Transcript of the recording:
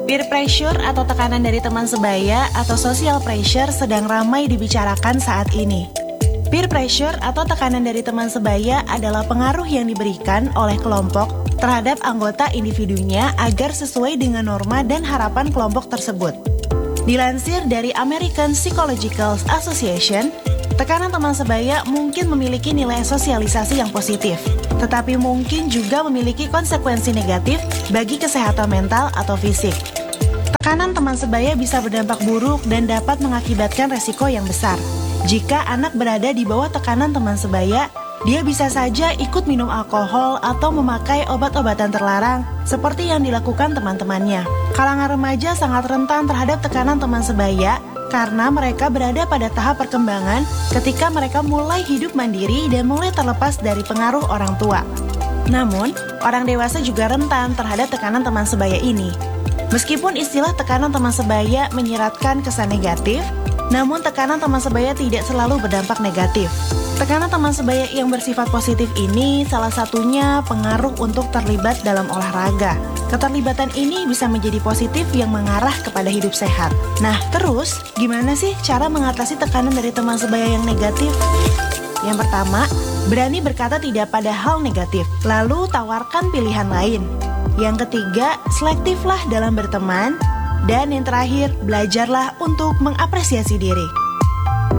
Peer pressure atau tekanan dari teman sebaya atau social pressure sedang ramai dibicarakan saat ini. Peer pressure atau tekanan dari teman sebaya adalah pengaruh yang diberikan oleh kelompok terhadap anggota individunya agar sesuai dengan norma dan harapan kelompok tersebut. Dilansir dari American Psychological Association, tekanan teman sebaya mungkin memiliki nilai sosialisasi yang positif, tetapi mungkin juga memiliki konsekuensi negatif bagi kesehatan mental atau fisik. Tekanan teman sebaya bisa berdampak buruk dan dapat mengakibatkan resiko yang besar. Jika anak berada di bawah tekanan teman sebaya, dia bisa saja ikut minum alkohol atau memakai obat-obatan terlarang seperti yang dilakukan teman-temannya. Kalangan remaja sangat rentan terhadap tekanan teman sebaya karena mereka berada pada tahap perkembangan ketika mereka mulai hidup mandiri dan mulai terlepas dari pengaruh orang tua. Namun, orang dewasa juga rentan terhadap tekanan teman sebaya ini. Meskipun istilah tekanan teman sebaya menyiratkan kesan negatif, namun tekanan teman sebaya tidak selalu berdampak negatif. Tekanan teman sebaya yang bersifat positif ini salah satunya pengaruh untuk terlibat dalam olahraga. Keterlibatan ini bisa menjadi positif yang mengarah kepada hidup sehat. Nah, terus gimana sih cara mengatasi tekanan dari teman sebaya yang negatif? Yang pertama, berani berkata tidak pada hal negatif, lalu tawarkan pilihan lain. Yang ketiga, selektiflah dalam berteman. Dan yang terakhir, belajarlah untuk mengapresiasi diri.